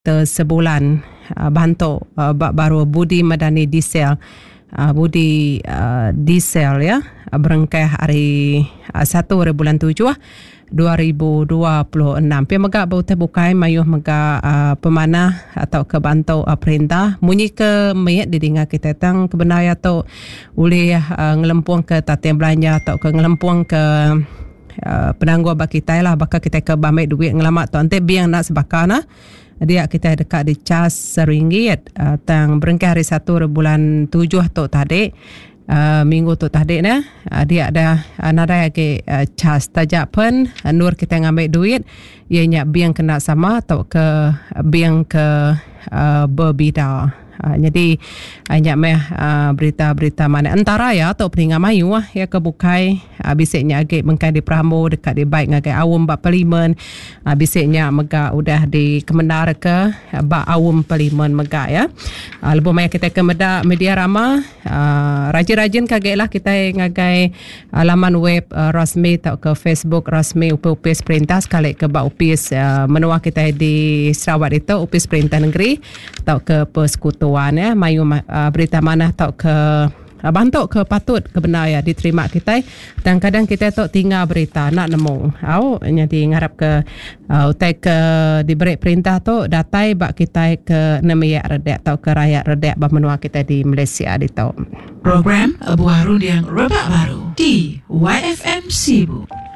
sebulan bantu baru Budi Madani Diesel diesel ya berengkah hari 1 bulan 7 2026. Pi megak bau terbukai mayuh megak pemanah atau ke bantu perintah munyi ke mayat didinga kita tang kebenaran atau boleh ngelempuang ke tatian belanja atau ke ngelempuang ke penangguh bagi kita lah bakal kita ke bamai duit ngelamat tu ante biang nak sebakana dia kita dekat di cas RM1 tang berengkah hari 1 bulan 7 tu tadi minggu tu tadi nah dia ada nada ke cas tajak pen nur kita ngambil duit ianya biang kena sama atau ke biang ke berbeda. Jadi banyak berita-berita mana antara ya atau peningan mayu ya kebukai bisiknya agak mengkai di Pramo dekat di baik ngagai awam bak parlimen bisiknya mega udah di Kemenar ke bak awam parlimen mega ya lebih banyak kita ke media rama rajin-rajin kagak lah kita ngagai laman web rasmi atau ke Facebook rasmi upis perintah sekali ke bak upis menua kita di Sarawak itu upis perintah negeri atau ke persekutuan ya mayu berita mana atau ke bantu ke patut kebenar ya diterima kita dan kadang kita tu tinggal berita nak nemu jadi ngarap ke utai ke diberi perintah tu datai bak kita ke nemiak redek atau ke rakyat redek bak menua kita di Malaysia di tau program Abu Harun yang rebak baru di YFM Sibu.